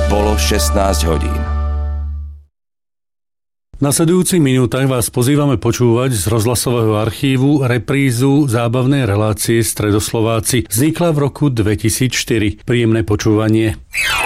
Bolo 16 hodín. V nasledujúcich minútach vás pozývame počúvať z rozhlasového archívu reprízu zábavnej relácie Stredoslováci. Vznikla v roku 2004. Príjemné počúvanie.